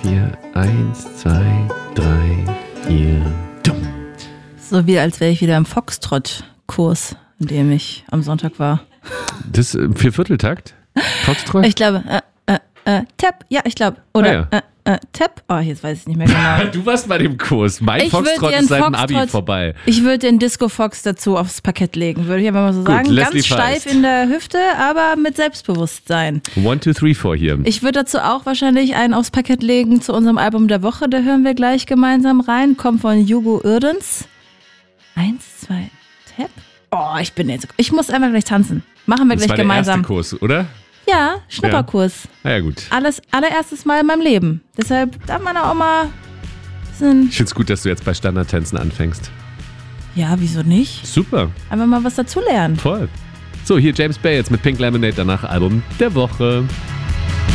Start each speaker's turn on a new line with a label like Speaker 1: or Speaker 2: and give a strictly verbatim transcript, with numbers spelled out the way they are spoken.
Speaker 1: vier. Eins, zwei, drei, vier. Dumm.
Speaker 2: So wie als wäre ich wieder im Foxtrott-Kurs, in dem ich am Sonntag war.
Speaker 1: Das äh, Viervierteltakt? Foxtrott?
Speaker 2: Ich glaube, äh, äh, äh, Tap, ja, ich glaube. Oder,
Speaker 1: ah, ja.
Speaker 2: äh, äh, Tap, oh, jetzt weiß ich nicht mehr genau.
Speaker 1: Du warst bei dem Kurs. Mein
Speaker 2: Ich
Speaker 1: Foxtrott
Speaker 2: würd
Speaker 1: ist seit dem
Speaker 2: Foxtrott-
Speaker 1: Abi vorbei.
Speaker 2: Ich würde den Disco Fox dazu aufs Parkett legen, würde ich einfach mal so
Speaker 1: Gut,
Speaker 2: sagen.
Speaker 1: Leslie
Speaker 2: Ganz steif
Speaker 1: Feist.
Speaker 2: in der Hüfte, aber mit Selbstbewusstsein.
Speaker 1: One, two, three, four hier.
Speaker 2: Ich würde dazu auch wahrscheinlich einen aufs Parkett legen zu unserem Album der Woche. Da hören wir gleich gemeinsam rein. Kommt von Hugo Irdens. Eins, zwei, Tap. Oh, ich bin jetzt. Ich muss einfach gleich tanzen. Machen wir
Speaker 1: Das
Speaker 2: gleich
Speaker 1: war der
Speaker 2: gemeinsam.
Speaker 1: erste Kurs, oder?
Speaker 2: Ja, Schnupperkurs.
Speaker 1: Na ja, gut.
Speaker 2: Alles allererstes Mal in meinem Leben. Deshalb darf man auch mal ein bisschen.
Speaker 1: Ich find's gut, dass du jetzt bei Standardtänzen anfängst.
Speaker 2: Ja, wieso nicht?
Speaker 1: Super,
Speaker 2: Einfach mal was dazulernen.
Speaker 1: voll. So, hier James Bay jetzt mit Pink Lemonade, danach Album der Woche.